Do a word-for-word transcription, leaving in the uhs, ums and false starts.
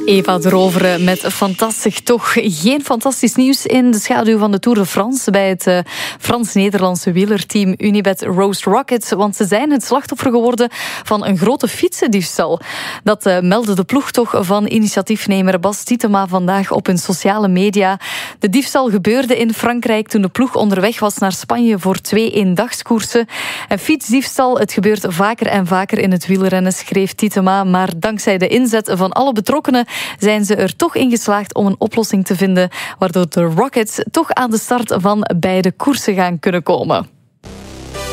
Eva de Rovere met fantastisch. Toch geen fantastisch nieuws in de schaduw van de Tour de France bij het uh, Frans-Nederlandse wielerteam Unibet Roast Rocket, want ze zijn het slachtoffer geworden van een grote fietsendiefstal. Dat uh, meldde de ploeg toch van initiatiefnemer Bas Tietema vandaag op hun sociale media. De diefstal gebeurde in Frankrijk toen de ploeg onderweg was naar Spanje voor twee eendagskoersen. En fietsdiefstal, het gebeurt vaker en vaker in het wielrennen, schreef Tietema, maar dankzij de inzet van alle betrokkenen zijn ze er toch in geslaagd om een oplossing te vinden, waardoor de Rockets toch aan de start van beide koersen gaan kunnen komen.